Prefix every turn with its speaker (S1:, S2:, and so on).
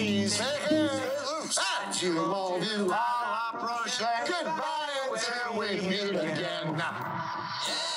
S1: please. To all of you, I'll approach that. Goodbye until we meet again.